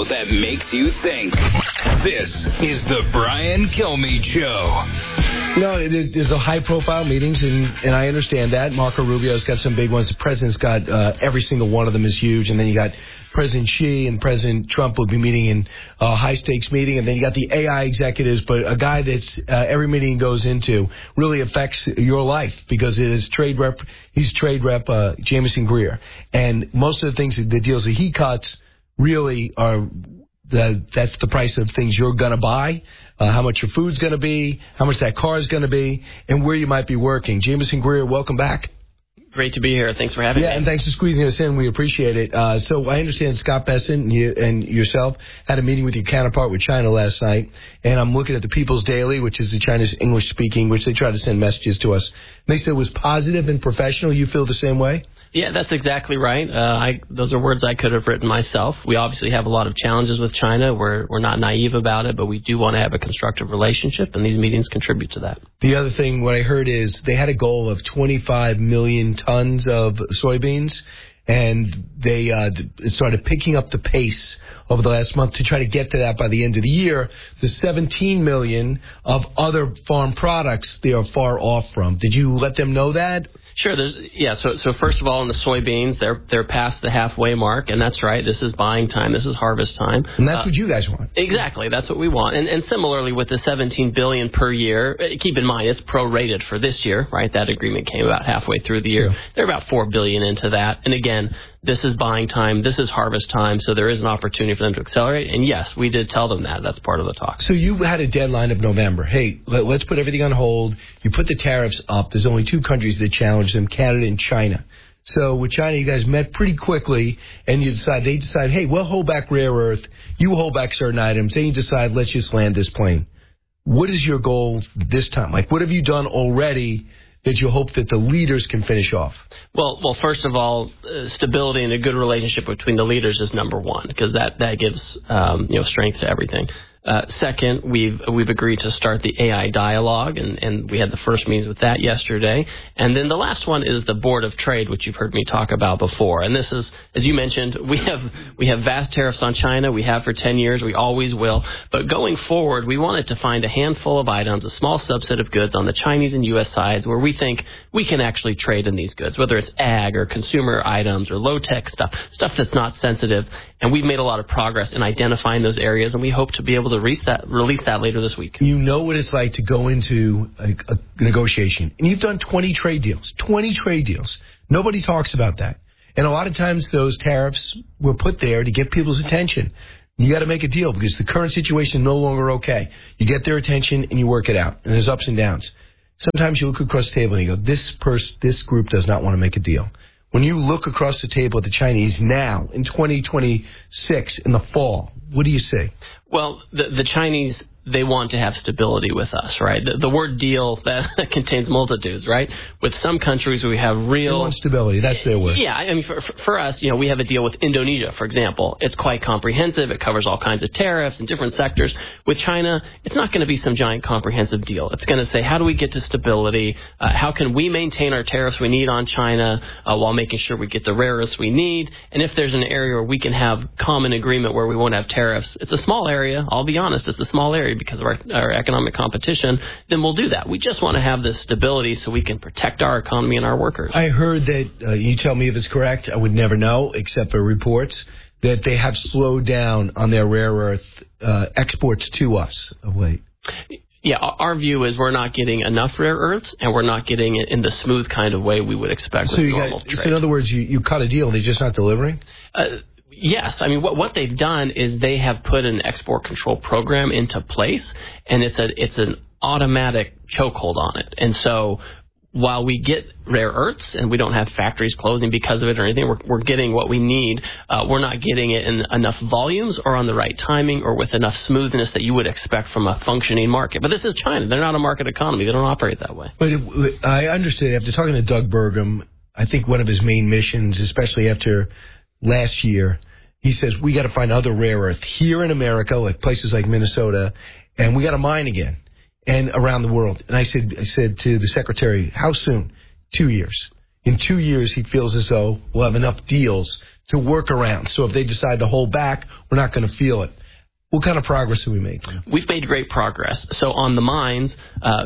show that makes you think. This is the Brian Kilmeade Show. No, there's a high-profile meetings, and I understand that. Marco Rubio's got some big ones. The president's got every single one of them is huge, and then you got President Xi and President Trump will be meeting in a high-stakes meeting, and then you got the AI executives, but a guy that's every meeting he goes into really affects your life because it is he's trade rep Jameson Greer, and most of the things, the deals that he cuts really are that's the price of things you're going to buy, how much your food's going to be, how much that car is going to be, and where you might be working. Jameson Greer, welcome back. Great to be here. Thanks for having me. Yeah, and thanks for squeezing us in. We appreciate it. So I understand Scott Bessent and yourself had a meeting with your counterpart with China last night, and I'm looking at the People's Daily, which is the China's English speaking, which they try to send messages to us. And they said it was positive and professional. You feel the same way? Yeah, that's exactly right. Those are words I could have written myself. We obviously have a lot of challenges with China. We're not naive about it, but we do want to have a constructive relationship, and these meetings contribute to that. The other thing, what I heard is they had a goal of 25 million tons of soybeans, and they started picking up the pace over the last month to try to get to that by the end of the year. The 17 million of other farm products they are far off from. Did you let them know that? Sure. So first of all, in the soybeans, they're past the halfway mark, and that's right. This is buying time. This is harvest time. And that's what you guys want. Exactly. That's what we want. And similarly with the $17 billion per year, keep in mind it's prorated for this year, right? That agreement came about halfway through the year. Sure. They're about $4 billion into that. And again, this is buying time. This is harvest time. So there is an opportunity for them to accelerate. And yes, we did tell them that. That's part of the talk. So you had a deadline of November. Hey, let's put everything on hold. You put the tariffs up. There's only two countries that challenge them, Canada and China. So with China, you guys met pretty quickly, and they decide, hey, we'll hold back rare earth. You hold back certain items. Then you decide, let's just land this plane. What is your goal this time? Like, what have you done already that you hope that the leaders can finish off? Well, first of all, stability and a good relationship between the leaders is number one, because that gives strength to everything. Second, we've agreed to start the AI dialogue, and we had the first meetings with that yesterday. And then the last one is the Board of Trade, which you've heard me talk about before. And this is, as you mentioned, we have vast tariffs on China. We have for 10 years. We always will. But going forward, we wanted to find a handful of items, a small subset of goods on the Chinese and U.S. sides where we think we can actually trade in these goods, whether it's ag or consumer items or low-tech stuff that's not sensitive. And we've made a lot of progress in identifying those areas, and we hope to be able to release that later this week. You know what it's like to go into a negotiation, and you've done 20 trade deals. 20 trade deals. Nobody talks about that. And a lot of times those tariffs were put there to get people's attention. You got to make a deal because the current situation is no longer okay. You get their attention and you work it out, and there's ups and downs. Sometimes you look across the table and you go, this group does not want to make a deal. When you look across the table at the Chinese now, in 2026, in the fall, what do you see? Well, the Chinese, they want to have stability with us, right? The word deal, that contains multitudes, right? With some countries, we have real... They want stability. That's their word. Yeah. I mean, for us, we have a deal with Indonesia, for example. It's quite comprehensive. It covers all kinds of tariffs in different sectors. With China, it's not going to be some giant comprehensive deal. It's going to say, how do we get to stability? How can we maintain our tariffs we need on China while making sure we get the rare earths we need? And if there's an area where we can have common agreement where we won't have tariffs, it's a small area. I'll be honest, it's a small area because of our economic competition, then we'll do that. We just want to have this stability so we can protect our economy and our workers. I heard that, you tell me if it's correct, I would never know except for reports, that they have slowed down on their rare earth exports to us of late. Yeah, our view is we're not getting enough rare earths, and we're not getting it in the smooth kind of way we would expect with normal trade. So in other words, you cut a deal, they're just not delivering? Yes. I mean, what they've done is they have put an export control program into place, and it's an automatic chokehold on it. And so while we get rare earths and we don't have factories closing because of it or anything, we're getting what we need. We're not getting it in enough volumes or on the right timing or with enough smoothness that you would expect from a functioning market. But this is China. They're not a market economy. They don't operate that way. But I understand. After talking to Doug Burgum, I think one of his main missions, especially after last year, he says, we got to find other rare earth here in America, like places like Minnesota, and we got to mine again and around the world. And I said to the secretary, how soon? 2 years. In 2 years, he feels as though we'll have enough deals to work around. So if they decide to hold back, we're not going to feel it. What kind of progress are we making? We've made great progress. So on the mines,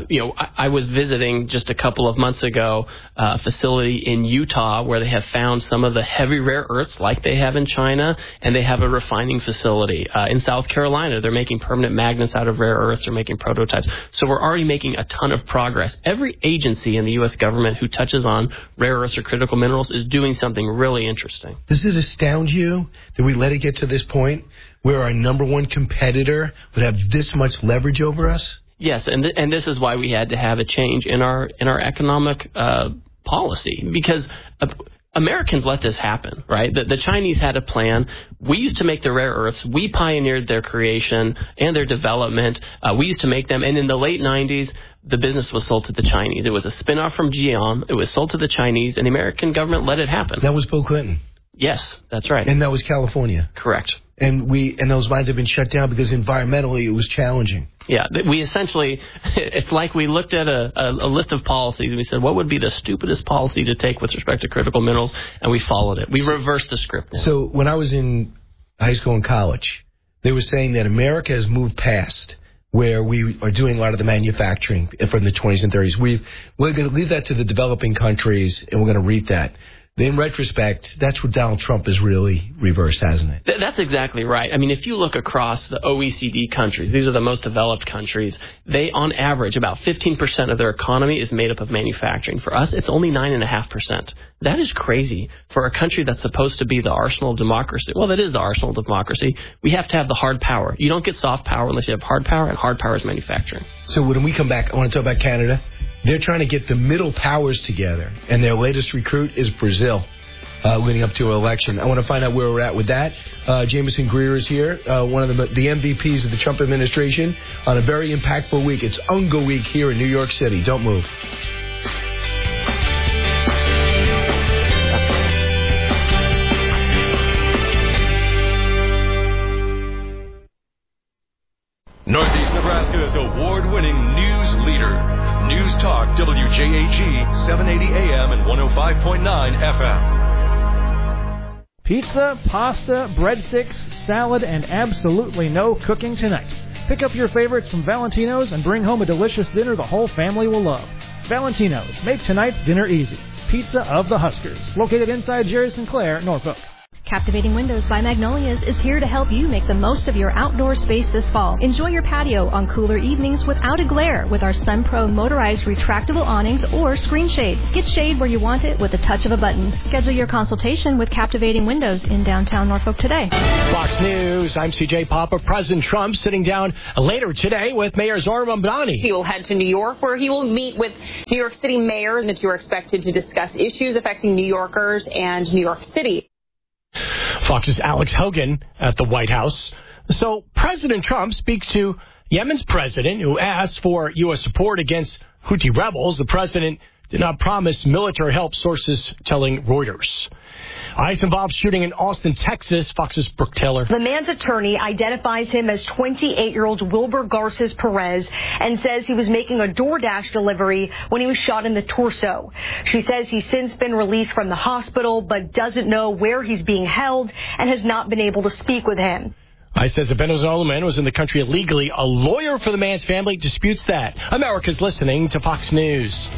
I was visiting just a couple of months ago a facility in Utah where they have found some of the heavy rare earths like they have in China, and they have a refining facility. In South Carolina, they're making permanent magnets out of rare earths. They're making prototypes. So we're already making a ton of progress. Every agency in the U.S. government who touches on rare earths or critical minerals is doing something really interesting. Does it astound you that we let it get to this point where our number one competitor would have this much leverage over us? Yes, and this is why we had to have a change in our economic policy, because Americans let this happen, right? The Chinese had a plan. We used to make the rare earths. We pioneered their creation and their development. We used to make them, and in the late 90s, the business was sold to the Chinese. It was a spinoff from GM. It was sold to the Chinese, and the American government let it happen. That was Bill Clinton. Yes, that's right. And that was California. Correct. And those mines have been shut down because environmentally it was challenging. Yeah, we essentially, it's like we looked at a list of policies and we said, what would be the stupidest policy to take with respect to critical minerals? And we followed it. We reversed the script now. So when I was in high school and college, they were saying that America has moved past where we are doing a lot of the manufacturing from the 20s and 30s. We're going to leave that to the developing countries, and we're going to reap that. In retrospect, that's what Donald Trump has really reversed, hasn't it? That's exactly right. I mean, if you look across the OECD countries, these are the most developed countries, they, on average, about 15% of their economy is made up of manufacturing. For us, it's only 9.5%. That is crazy for a country that's supposed to be the arsenal of democracy. Well, that is the arsenal of democracy. We have to have the hard power. You don't get soft power unless you have hard power, and hard power is manufacturing. So when we come back, I want to talk about Canada. They're trying to get the middle powers together, and their latest recruit is Brazil, leading up to an election. I want to find out where we're at with that. Jameson Greer is here, one of the MVPs of the Trump administration, on a very impactful week. It's UNGA week here in New York City. Don't move. Northeast Nebraska's award-winning news leader. News Talk WJAG 780 AM and 105.9 FM. Pizza, pasta, breadsticks, salad, and absolutely no cooking tonight. Pick up your favorites from Valentino's and bring home a delicious dinner the whole family will love. Valentino's, make tonight's dinner easy. Pizza of the Huskers, located inside Jerry Sinclair, Norfolk. Captivating Windows by Magnolias is here to help you make the most of your outdoor space this fall. Enjoy your patio on cooler evenings without a glare with our SunPro motorized retractable awnings or screen shades. Get shade where you want it with the touch of a button. Schedule your consultation with Captivating Windows in downtown Norfolk today. Fox News, I'm CJ Papa. President Trump sitting down later today with Mayor Zohran Mamdani. He will head to New York, where he will meet with New York City mayors, and the two are expected to discuss issues affecting New Yorkers and New York City. Fox's Alex Hogan at the White House. So President Trump speaks to Yemen's president, who asked for U.S. support against Houthi rebels. The president did not promise military help, sources telling Reuters. ICE involved shooting in Austin, Texas. Fox's Brooke Taylor. The man's attorney identifies him as 28-year-old Wilbur Garces Perez and says he was making a DoorDash delivery when he was shot in the torso. She says he's since been released from the hospital but doesn't know where he's being held and has not been able to speak with him. ICE says the Venezuelan man was in the country illegally. A lawyer for the man's family disputes that. America's listening to Fox News.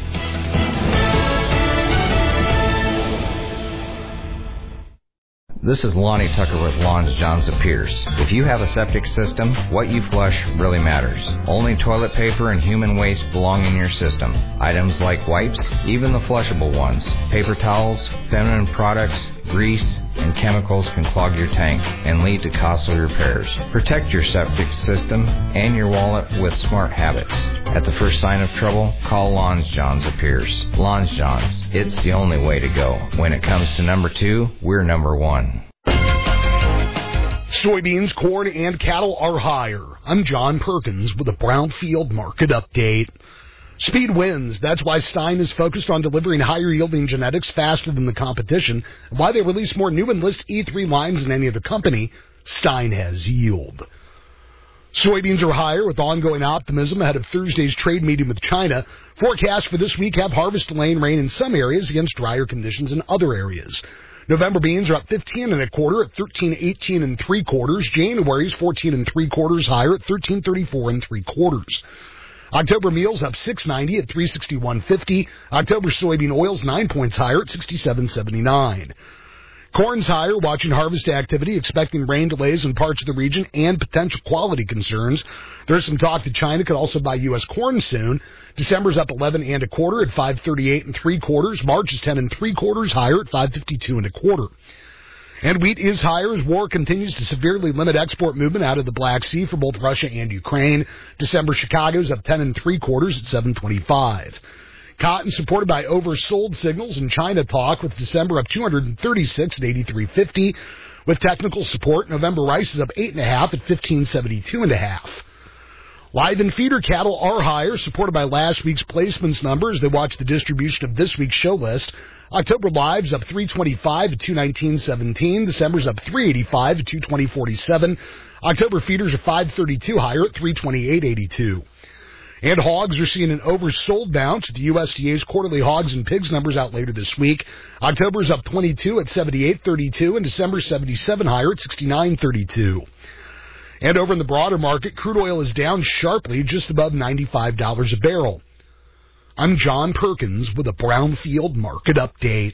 This is Lonnie Tucker with Lawns, Johns & Pierce. If you have a septic system, what you flush really matters. Only toilet paper and human waste belong in your system. Items like wipes, even the flushable ones, paper towels, feminine products, grease, and chemicals can clog your tank and lead to costly repairs. Protect your septic system and your wallet with smart habits. At the first sign of trouble, call Lawns, Johns & Pierce. Lawns, Johns, it's the only way to go. When it comes to number 2, we're number 1. Soybeans, corn, and cattle are higher. I'm John Perkins with a Brownfield Market Update. Speed wins. That's why Stein is focused on delivering higher-yielding genetics faster than the competition, and why they release more new Enlist E3 lines than any other company. Stein has yield. Soybeans are higher with ongoing optimism ahead of Thursday's trade meeting with China. Forecasts for this week have harvest delaying rain in some areas against drier conditions in other areas. November beans are up 15 1/4 at 13.18 3/4. January's 14 3/4 higher at 13.34 3/4. October meals up 6.90 at 361.50. October soybean oils 9 points higher at 67.79. Corn's higher, watching harvest activity, expecting rain delays in parts of the region and potential quality concerns. There's some talk that China could also buy U.S. corn soon. December's up 11 1/4 at 538 3/4. March is 10 3/4 higher at 552 1/4. And wheat is higher as war continues to severely limit export movement out of the Black Sea for both Russia and Ukraine. December Chicago's up 10 3/4 at 725. Cotton supported by oversold signals and China talk, with December up 236 at 83.50. With technical support, November rice is up 8.5 at 15.72.5. Live and feeder cattle are higher, supported by last week's placements numbers. They watch the distribution of this week's show list. October lives up 325 at 219.17. December's up 385 at 220.47. October feeders are 532 higher at 328.82. And hogs are seeing an oversold bounce with the USDA's quarterly hogs and pigs numbers out later this week. October's up 22 at 78.32, and December's 77 higher at 69.32. And over in the broader market, crude oil is down sharply, just above $95 a barrel. I'm John Perkins with a Brownfield Market Update.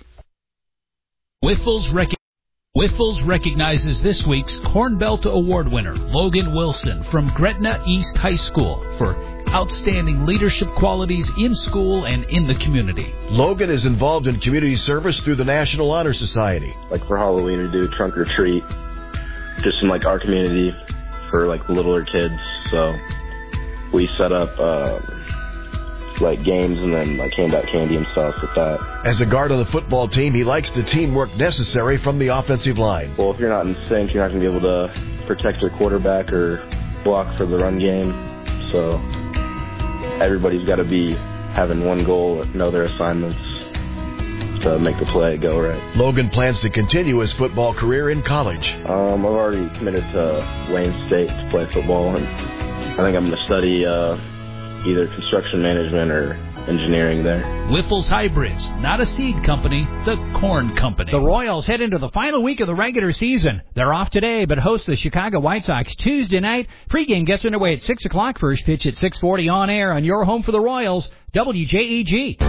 Wiffles recognizes this week's Corn Belt Award winner, Logan Wilson from Gretna East High School, for outstanding leadership qualities in school and in the community. Logan is involved in community service through the National Honor Society. Like for Halloween, we do trunk or treat, just in like our community for like littler kids. So we set up like games and then like hand out candy and stuff with that. As a guard on the football team, he likes the teamwork necessary from the offensive line. Well, if you're not in sync, you're not going to be able to protect your quarterback or block for the run game. So everybody's got to be having one goal, know their assignments to make the play go right. Logan plans to continue his football career in college. I've already committed to Wayne State to play football, and I think I'm going to study either construction management or engineering there. Wiffles Hybrids, not a seed company, the corn company. The Royals head into the final week of the regular season. They're off today, but host the Chicago White Sox Tuesday night. Pregame gets underway at 6 o'clock. First pitch at 6:40 on air on your home for the Royals, WJEG.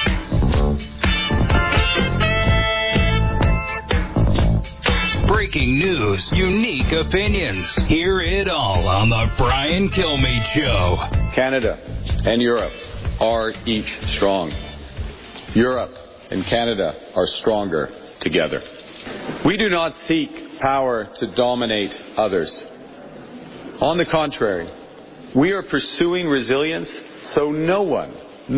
Breaking news, unique opinions. Hear it all on the Brian Kilmeade Show. Canada and Europe are each strong. Europe and Canada are stronger together. We do not seek power to dominate others. On the contrary, we are pursuing resilience so no one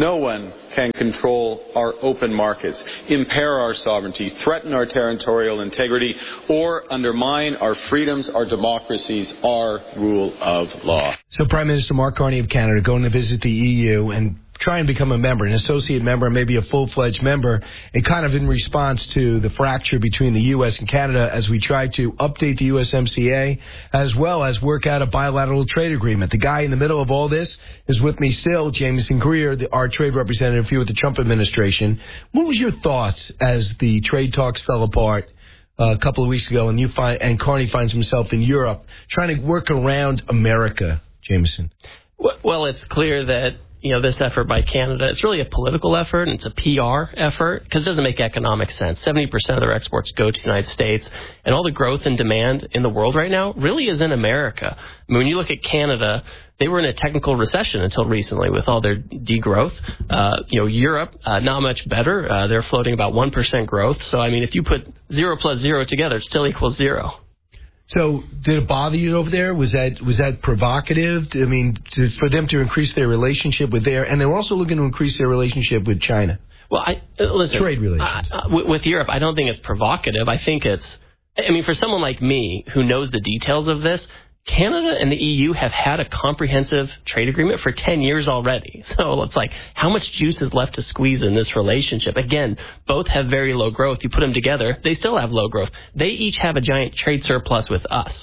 can control our open markets, impair our sovereignty, threaten our territorial integrity, or undermine our freedoms, our democracies, our rule of law. So Prime Minister Mark Carney of Canada going to visit the EU and try and become a member, an associate member, and maybe a full-fledged member, and kind of in response to the fracture between the U.S. and Canada as we try to update the USMCA, as well as work out a bilateral trade agreement. The guy in the middle of all this is with me still, Jameson Greer, our trade representative here with the Trump administration. What was your thoughts as the trade talks fell apart a couple of weeks ago, and Carney finds himself in Europe trying to work around America, Jameson? Well, it's clear that this effort by Canada, it's really a political effort, and it's a PR effort, because it doesn't make economic sense. 70% of their exports go to the United States, and all the growth and demand in the world right now really is in America. I mean, when you look at Canada, they were in a technical recession until recently with all their degrowth. Europe, not much better. They're floating about 1% growth. So, I mean, if you put 0 plus 0 together, it still equals 0. So did it bother you over there? Was that provocative? I mean, for them to increase their relationship with and they're also looking to increase their relationship with China. Well, listen, trade relations. With Europe, I don't think it's provocative. I think for someone like me who knows the details of this, Canada and the EU have had a comprehensive trade agreement for 10 years already. So it's like, how much juice is left to squeeze in this relationship? Again, both have very low growth. You put them together, they still have low growth. They each have a giant trade surplus with us.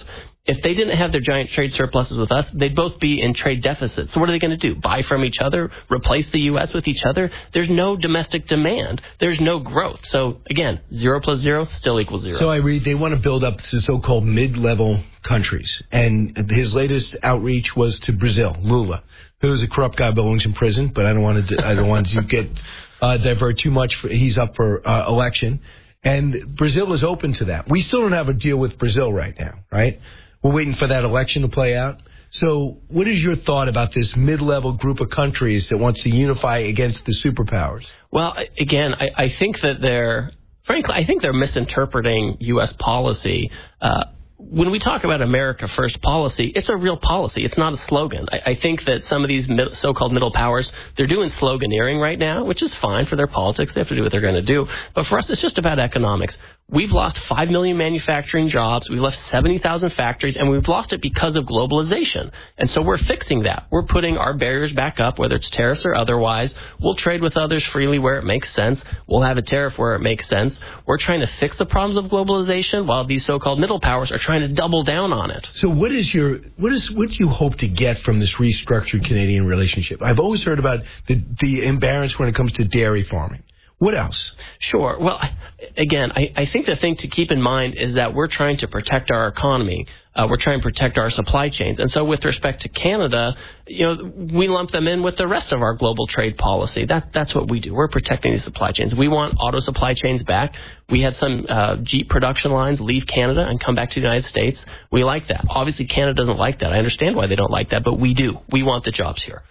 If they didn't have their giant trade surpluses with us, they'd both be in trade deficits. So what are they going to do? Buy from each other? Replace the U.S. with each other? There's no domestic demand. There's no growth. So, again, 0 plus 0 still equals 0. So I read they want to build up the so-called mid-level countries. And his latest outreach was to Brazil, Lula, who is a corrupt guy, belongs in prison, but I don't want to get divert too much. He's up for election. And Brazil is open to that. We still don't have a deal with Brazil right now, right? We're waiting for that election to play out. So what is your thought about this mid-level group of countries that wants to unify against the superpowers? Well, again, I think that they're misinterpreting U.S. policy. When we talk about America First policy, it's a real policy. It's not a slogan. I think that some of these so-called middle powers, they're doing sloganeering right now, which is fine for their politics. They have to do what they're going to do. But for us, it's just about economics. We've lost 5 million manufacturing jobs. We've left 70,000 factories, and we've lost it because of globalization. And so we're fixing that. We're putting our barriers back up, whether it's tariffs or otherwise. We'll trade with others freely where it makes sense. We'll have a tariff where it makes sense. We're trying to fix the problems of globalization while these so-called middle powers are trying to double down on it. So what do you hope to get from this restructured Canadian relationship? I've always heard about the imbalance when it comes to dairy farming. What else? Sure. Well, again, I think the thing to keep in mind is that we're trying to protect our economy. We're trying to protect our supply chains. And so with respect to Canada, we lump them in with the rest of our global trade policy. That's what we do. We're protecting these supply chains. We want auto supply chains back. We had some Jeep production lines leave Canada and come back to the United States. We like that. Obviously, Canada doesn't like that. I understand why they don't like that, but we do. We want the jobs here.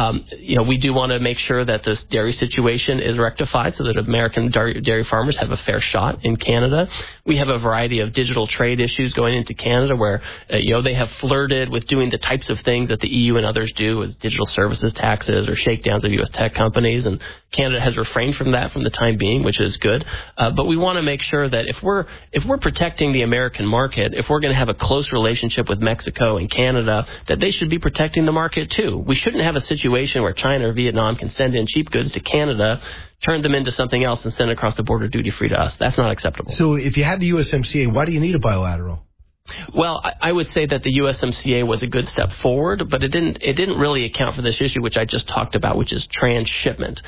We do want to make sure that this dairy situation is rectified so that American dairy farmers have a fair shot in Canada. We have a variety of digital trade issues going into Canada where, they have flirted with doing the types of things that the EU and others do as digital services taxes or shakedowns of U.S. tech companies. And Canada has refrained from that from the time being, which is good. But we want to make sure that if we're protecting the American market, if we're going to have a close relationship with Mexico and Canada, that they should be protecting the market too. We shouldn't have a situation where China or Vietnam can send in cheap goods to Canada, turn them into something else, and send it across the border duty-free to us. That's not acceptable. So if you have the USMCA, why do you need a bilateral? Well, I would say that the USMCA was a good step forward, but it didn't really account for this issue which I just talked about, which is transshipment.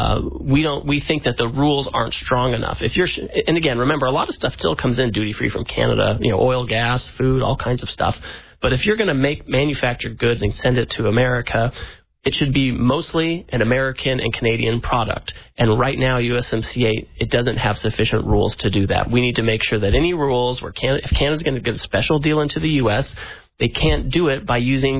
We think that the rules aren't strong enough. And again, remember, a lot of stuff still comes in duty-free from Canada, oil, gas, food, all kinds of stuff. But if you're going to make manufactured goods and send it to America, it should be mostly an American and Canadian product. And right now, USMCA, it doesn't have sufficient rules to do that. We need to make sure that any rules where if Canada's going to give a special deal into the U.S., they can't do it by using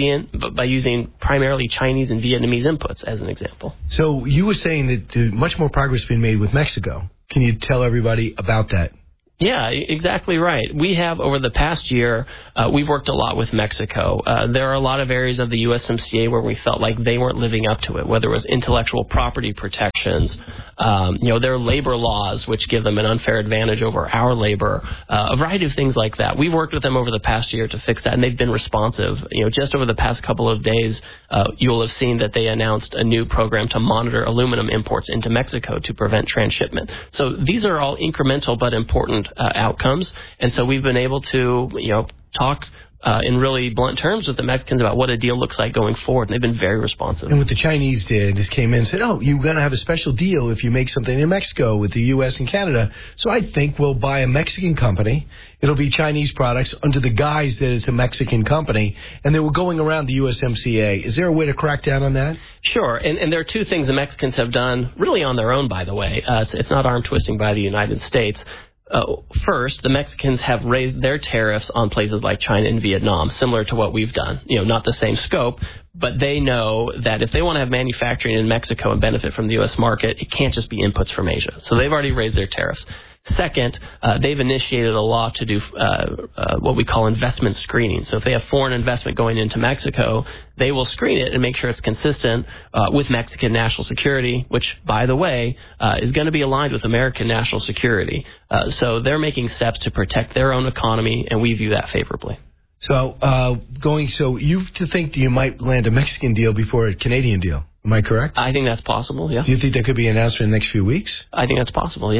primarily Chinese and Vietnamese inputs, as an example. So you were saying that much more progress has been made with Mexico. Can you tell everybody about that? Yeah, exactly right. We have, over the past year, we've worked a lot with Mexico. There are a lot of areas of the USMCA where we felt like they weren't living up to it, whether it was intellectual property protections, their labor laws, which give them an unfair advantage over our labor, a variety of things like that. We've worked with them over the past year to fix that, and they've been responsive. Just over the past couple of days, you'll have seen that they announced a new program to monitor aluminum imports into Mexico to prevent transshipment. So these are all incremental but important outcomes, and so we've been able to, talk in really blunt terms with the Mexicans about what a deal looks like going forward, and they've been very responsive. And what the Chinese did is came in and said, you're going to have a special deal if you make something in Mexico with the U.S. and Canada. So I think we'll buy a Mexican company. It'll be Chinese products under the guise that it's a Mexican company, and they were going around the USMCA. Is there a way to crack down on that? Sure, and there are two things the Mexicans have done really on their own, by the way. It's not arm twisting by the United States. First, the Mexicans have raised their tariffs on places like China and Vietnam, similar to what we've done. Not the same scope, but they know that if they want to have manufacturing in Mexico and benefit from the U.S. market, it can't just be inputs from Asia. So they've already raised their tariffs. Second, they've initiated a law to do what we call investment screening. So if they have foreign investment going into Mexico, they will screen it and make sure it's consistent with Mexican national security, which, by the way, is going to be aligned with American national security. So they're making steps to protect their own economy, and we view that favorably. So you think you might land a Mexican deal before a Canadian deal. Am I correct? I think that's possible, yes. Do you think there could be an announcement in the next few weeks? I think that's possible, yes.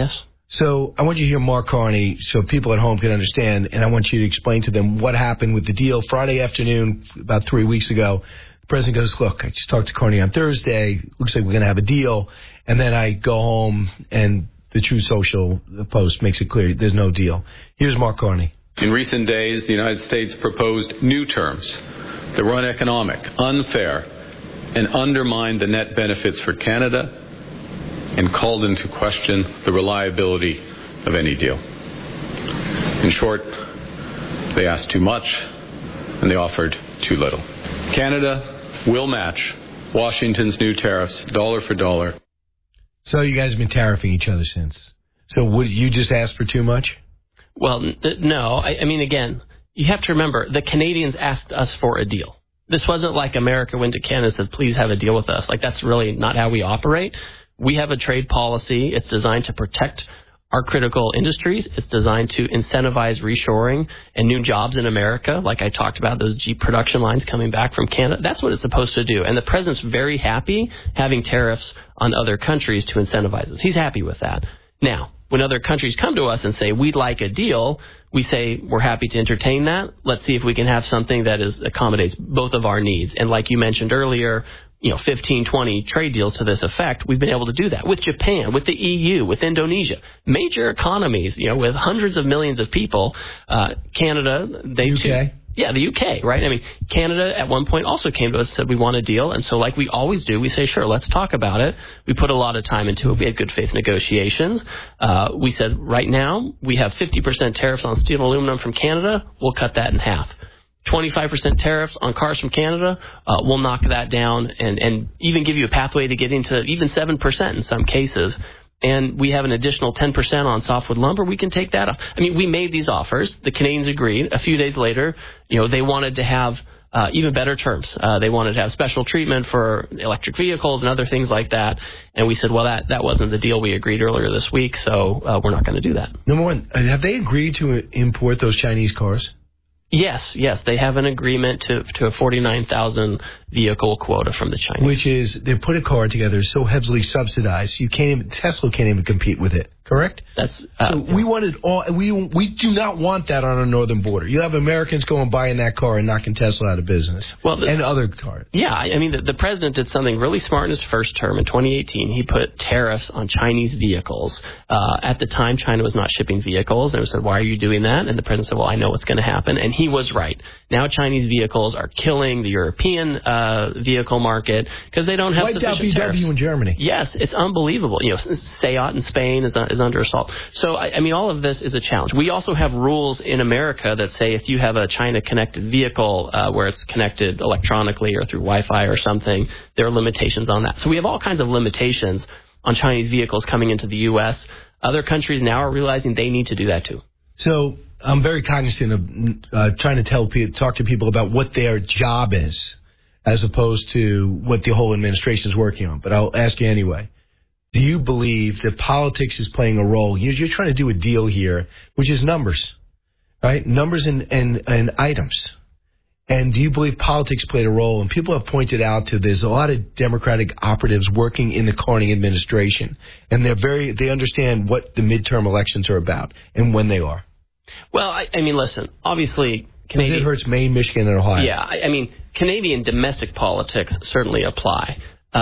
So I want you to hear Mark Carney so people at home can understand, and I want you to explain to them what happened with the deal. Friday afternoon, about 3 weeks ago, the president goes, look, I just talked to Carney on Thursday. Looks like we're going to have a deal. And then I go home, and the Truth Social post makes it clear there's no deal. Here's Mark Carney. In recent days, the United States proposed new terms that were uneconomic, unfair, and undermined the net benefits for Canada and called into question the reliability of any deal. In short, they asked too much and they offered too little. Canada will match Washington's new tariffs dollar for dollar. So you guys have been tariffing each other since. So would you just ask for too much? Well, no. I mean, again, you have to remember, the Canadians asked us for a deal. This wasn't like America went to Canada and said, please have a deal with us. Like, that's really not how we operate. We have a trade policy. It's designed to protect our critical industries. It's designed to incentivize reshoring and new jobs in America. Like I talked about, those Jeep production lines coming back from Canada. That's what it's supposed to do. And the president's very happy having tariffs on other countries to incentivize us. He's happy with that. Now, when other countries come to us and say, we'd like a deal, we say, we're happy to entertain that. Let's see if we can have something that accommodates both of our needs. And like you mentioned earlier, 15, 20 trade deals to this effect, we've been able to do that with Japan, with the EU, with Indonesia, major economies, with hundreds of millions of people. Canada, UK. Yeah, the UK, right? I mean, Canada at one point also came to us and said, we want a deal. And so like we always do, we say, sure, let's talk about it. We put a lot of time into it. We had good faith negotiations. We said, right now, we have 50% tariffs on steel and aluminum from Canada. We'll cut that in half. 25% tariffs on cars from Canada, we'll knock that down and even give you a pathway to get into even 7% in some cases. And we have an additional 10% on softwood lumber. We can take that off. I mean, we made these offers. The Canadians agreed. A few days later, they wanted to have even better terms. They wanted to have special treatment for electric vehicles and other things like that. And we said, well, that wasn't the deal we agreed earlier this week, so we're not going to do that. Number one, have they agreed to import those Chinese cars? Yes, they have an agreement to a 49,000 vehicle quota from the Chinese. Which is, they put a car together so heavily subsidized, Tesla can't even compete with it, correct? That's we wanted we do not want that on our northern border. You have Americans going buying that car and knocking Tesla out of business. And other cars. Yeah, I mean, the president did something really smart in his first term in 2018. He put tariffs on Chinese vehicles. At the time, China was not shipping vehicles. And we said, why are you doing that? And the president said, well, I know what's going to happen. And he was right. Now Chinese vehicles are killing the European vehicle market because they don't have sufficient tariffs. VW in Germany. Yes, it's unbelievable. Seat in Spain is under assault. So, I mean, all of this is a challenge. We also have rules in America that say if you have a China-connected vehicle where it's connected electronically or through Wi-Fi or something, there are limitations on that. So we have all kinds of limitations on Chinese vehicles coming into the U.S. Other countries now are realizing they need to do that too. So I'm very cognizant of trying to talk to people about what their job is as opposed to what the whole administration is working on. But I'll ask you anyway. Do you believe that politics is playing a role? You're trying to do a deal here, which is numbers, right? Numbers and items. And do you believe politics played a role? And people have pointed out there's a lot of Democratic operatives working in the Carney administration, and they understand what the midterm elections are about and when they are. Well, I mean, listen, obviously Canadian... It hurts Maine, Michigan, and Ohio. Yeah, I mean, Canadian domestic politics certainly apply.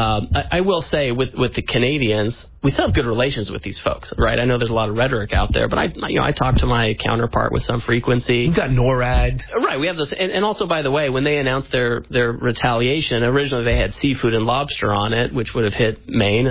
I will say with the Canadians, we still have good relations with these folks, right? I know there's a lot of rhetoric out there, but I talk to my counterpart with some frequency. We've got NORAD. Right, we have this. And also, by the way, when they announced their retaliation, originally they had seafood and lobster on it, which would have hit Maine.